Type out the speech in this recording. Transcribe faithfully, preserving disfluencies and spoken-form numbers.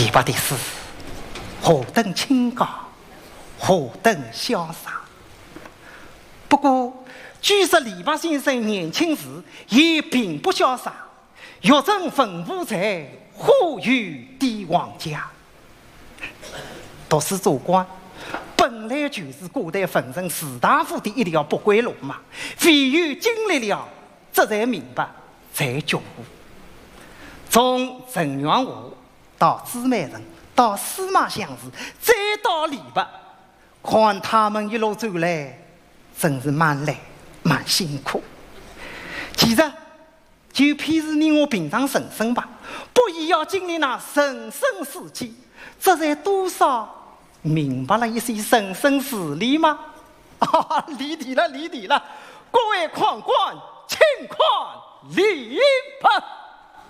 李白的诗何等清高，何等潇洒。不过据说李白先生年轻时也并不潇洒，欲征坟墓在，呼吁帝王家。读书做官本来就是古代奉承士大夫的一条不归路嘛，唯有经历了，这才明白，才觉悟。从陈元华到朱美人，到司马相如，再到李白，看他们一路走来，真是蛮累蛮辛苦。其实就譬如你我平常人生吧，不也要经历那人生四季，这才多少明白了一些人生事理吗？啊，离题了，离题了！各位宦官，请看李白。